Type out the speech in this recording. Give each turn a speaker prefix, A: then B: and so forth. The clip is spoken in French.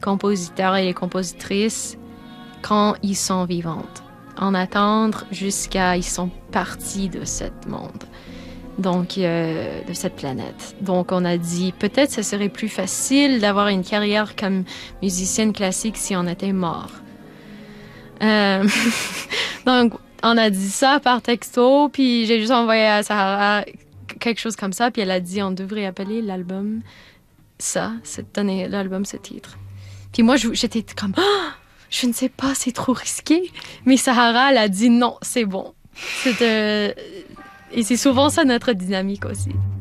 A: compositeurs et les compositrices quand ils sont vivants. En attendre jusqu'à ils sont partis de ce monde. Donc, de cette planète. Donc, on a dit, peut-être ce serait plus facile d'avoir une carrière comme musicienne classique si on était mort. Donc, on a dit ça par texto, puis j'ai juste envoyé à Sahara quelque chose comme ça, puis elle a dit, on devrait appeler l'album ça, donner l'album ce titre. Puis moi, j'étais comme, oh, je ne sais pas, c'est trop risqué. Mais Sahara, elle a dit, non, c'est bon. Et c'est souvent ça notre dynamique aussi.